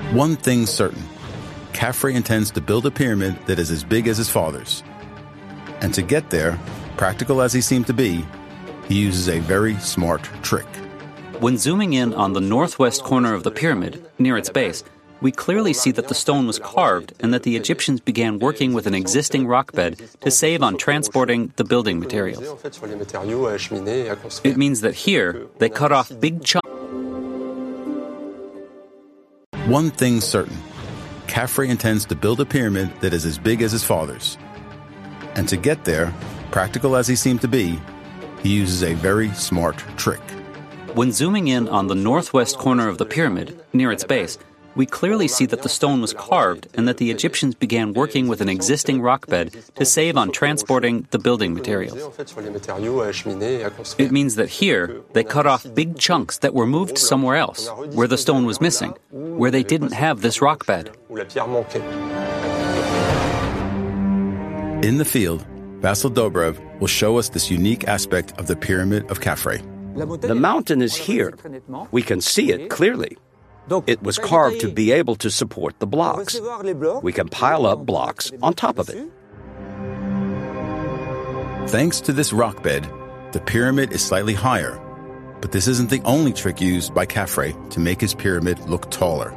One thing's certain. Khafre intends to build a pyramid that is as big as his father's. And to get there, practical as he seemed to be, he uses a very smart trick. When zooming in on the northwest corner of the pyramid, near its base, we clearly see that the stone was carved and that the Egyptians began working with an existing rock bed to save on transporting the building materials. It means that here, they cut off big chunks. One thing's certain. Khafre intends to build a pyramid that is as big as his father's. And to get there, practical as he seemed to be, he uses a very smart trick. When zooming in on the northwest corner of the pyramid, near its base, we clearly see that the stone was carved and that the Egyptians began working with an existing rock bed to save on transporting the building materials. It means that here, they cut off big chunks that were moved somewhere else, where the stone was missing, where they didn't have this rock bed. In the field, Vasyl Dobrev will show us this unique aspect of the Pyramid of Khafre. The mountain is here. We can see it clearly. It was carved to be able to support the blocks. We can pile up blocks on top of it. Thanks to this rock bed, the pyramid is slightly higher. But this isn't the only trick used by Khafre to make his pyramid look taller.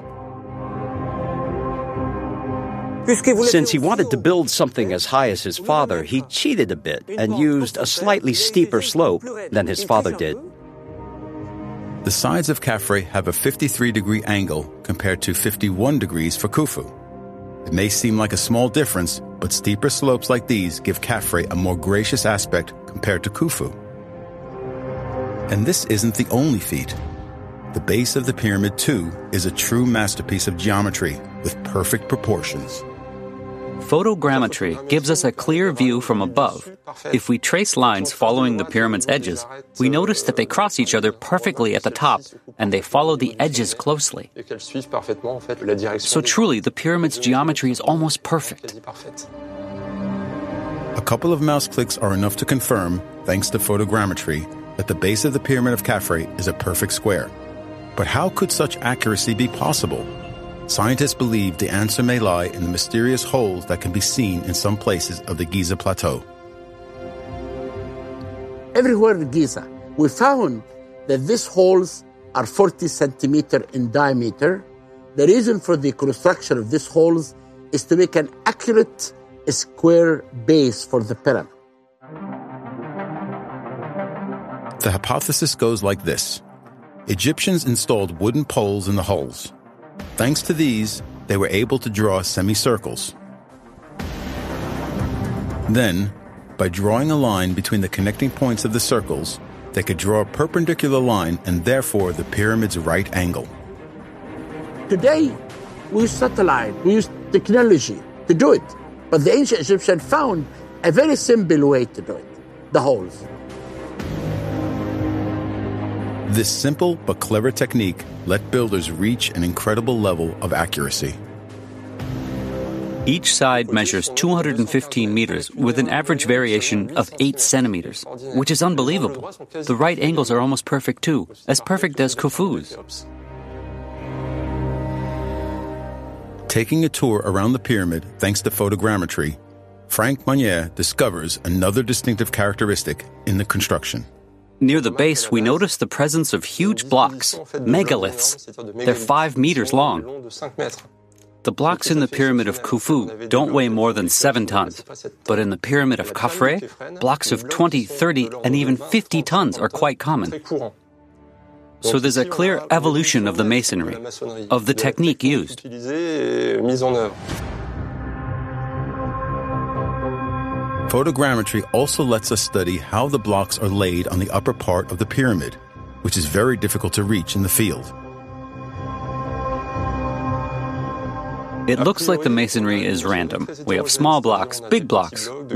Since he wanted to build something as high as his father, he cheated a bit and used a slightly steeper slope than his father did. The sides of Khafre have a 53-degree angle compared to 51 degrees for Khufu. It may seem like a small difference, but steeper slopes like these give Khafre a more gracious aspect compared to Khufu. And this isn't the only feat. The base of the pyramid, too, is a true masterpiece of geometry with perfect proportions. Photogrammetry gives us a clear view from above. If we trace lines following the pyramid's edges, we notice that they cross each other perfectly at the top, and they follow the edges closely. So truly, the pyramid's geometry is almost perfect. A couple of mouse clicks are enough to confirm, thanks to photogrammetry, that the base of the Pyramid of Khafre is a perfect square. But how could such accuracy be possible? Scientists believe the answer may lie in the mysterious holes that can be seen in some places of the Giza Plateau. Everywhere in Giza, we found that these holes are 40 centimeters in diameter. The reason for the construction of these holes is to make an accurate square base for the pyramid. The hypothesis goes like this. Egyptians installed wooden poles in the holes. Thanks to these, they were able to draw semicircles. Then, by drawing a line between the connecting points of the circles, they could draw a perpendicular line and therefore the pyramid's right angle. Today, we use satellite, we use technology to do it. But the ancient Egyptians found a very simple way to do it, the holes. This simple but clever technique let builders reach an incredible level of accuracy. Each side measures 215 meters with an average variation of 8 centimeters, which is unbelievable. The right angles are almost perfect too, as perfect as Khufu's. Taking a tour around the pyramid thanks to photogrammetry, Frank Monnier discovers another distinctive characteristic in the construction. Near the base, we notice the presence of huge blocks, megaliths. They're 5 meters long. The blocks in the Pyramid of Khufu don't weigh more than 7 tons. But in the Pyramid of Khafre, blocks of 20, 30, and even 50 tons are quite common. So there's a clear evolution of the masonry, of the technique used. Photogrammetry also lets us study how the blocks are laid on the upper part of the pyramid, which is very difficult to reach in the field. It looks like the masonry is random. We have small blocks, big blocks.